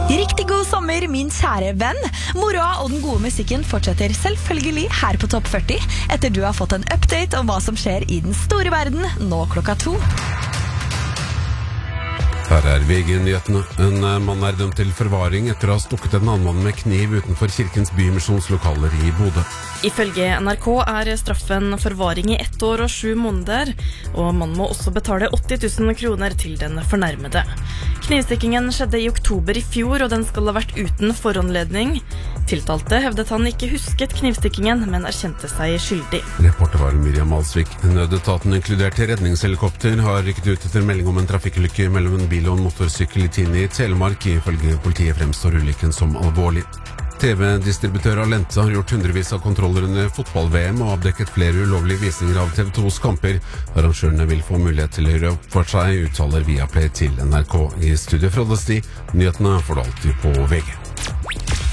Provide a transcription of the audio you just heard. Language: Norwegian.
Riktig god sommer, min kjære venn. Moroa og den gode musikken fortsetter selvfølgelig her på Topp 40, etter du har fått en update om hva som skjer i den store verden, nå 2:00. Her VG-nyhetene. En mann dømt til forvaring etter å ha stukket en annen mann med kniv utenfor Kirkens Bymisjonslokaler i Bodø. Ifølge NRK straffen forvaring i 1 år og 7 måneder, og man må også betale 80 000 kroner til den fornærmede. Knivstikkingen skjedde i oktober i fjor, og den skal ha vært uten foranledning. Tiltalte hevdet han ikke husket knivstikkingen, men erkjente seg skyldig. Reporter var Miriam Alsvik. Nødetaten inkludert redningshelikopter har rykket ut etter melding om en trafikkulykke mellom en bil og en motorsykkel i Tinn i Telemark. Ifølge politiet fremstår ulykken som alvorlig. TV-distributør Alente har gjort hundrevis av kontroller under fotball-VM og avdekket flere ulovlige visninger av TV 2s kamper. Arrangørene vil få mulighet til å gjøre opp for seg, uttaler Viaplay til NRK. I studio fra Desti, nyhetene får du alltid på VG.